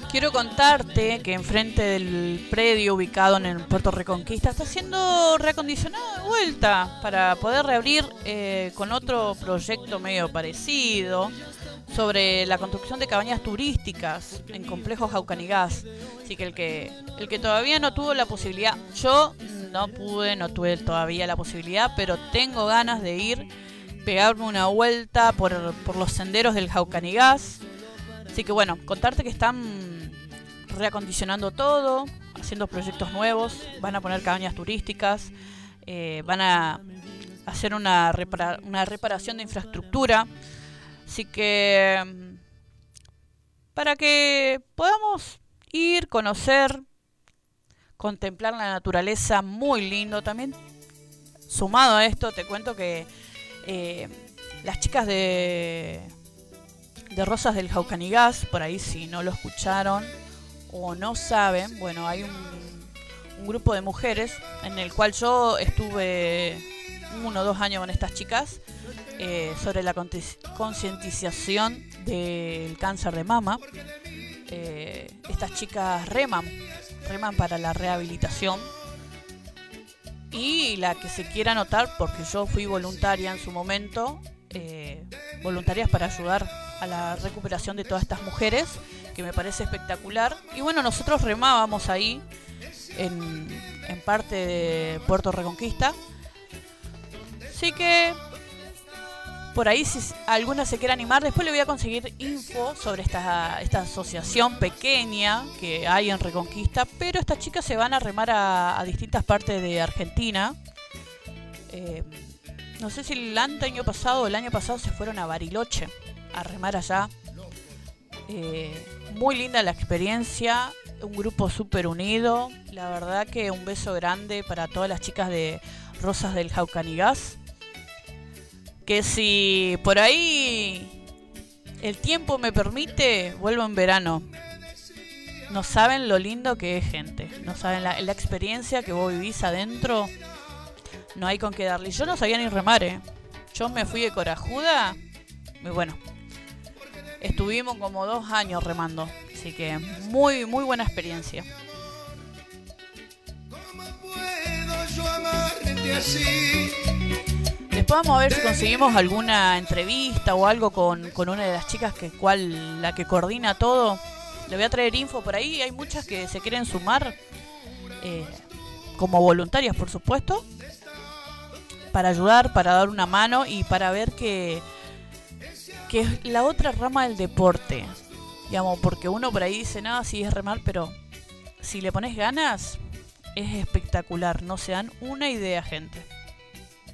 Quiero contarte que enfrente del predio ubicado en el Puerto Reconquista está siendo reacondicionado de vuelta para poder reabrir con otro proyecto medio parecido sobre la construcción de cabañas turísticas en complejos Jaucanigás. Así que el que todavía no tuvo la posibilidad, yo no tuve todavía la posibilidad, pero tengo ganas de ir, pegarme una vuelta por los senderos del Jaucanigás. Así que bueno, contarte que están reacondicionando todo, haciendo proyectos nuevos, van a poner cabañas turísticas, van a hacer una reparación de infraestructura. Así que para que podamos ir, conocer, contemplar la naturaleza, muy lindo. También sumado a esto te cuento que las chicas de Rosas del Jaucanigás, por ahí si no lo escucharon o no saben, bueno, hay un grupo de mujeres en el cual yo estuve 1 o 2 años con estas chicas sobre la concientización del cáncer de mama. Estas chicas reman para la rehabilitación, y la que se quiera anotar, porque yo fui voluntaria en su momento, voluntarias para ayudar a la recuperación de todas estas mujeres, que me parece espectacular. Y bueno, nosotros remábamos ahí en parte de Puerto Reconquista. Así que por ahí, si alguna se quiere animar, después le voy a conseguir info sobre esta asociación pequeña que hay en Reconquista. Pero estas chicas se van a remar a distintas partes de Argentina. No sé si el año pasado o el año pasado se fueron a Bariloche a remar allá. Muy linda la experiencia, un grupo súper unido. La verdad que un beso grande para todas las chicas de Rosas del Jaucanigás. Que si por ahí el tiempo me permite, vuelvo en verano. No saben lo lindo que es, gente. No saben la experiencia que vos vivís adentro. No hay con qué darle. Yo no sabía ni remar, Yo me fui de corajuda. Y bueno, estuvimos como 2 años remando. Así que muy, muy buena experiencia. ¿Cómo puedo yo amarte así? Después vamos a ver si conseguimos alguna entrevista o algo con una de las chicas la que coordina todo. Le voy a traer info por ahí. Hay muchas que se quieren sumar como voluntarias, por supuesto, para ayudar, para dar una mano y para ver que es la otra rama del deporte, digamos, porque uno por ahí dice, no, sí es remar, pero si le pones ganas es espectacular. No se dan una idea, gente.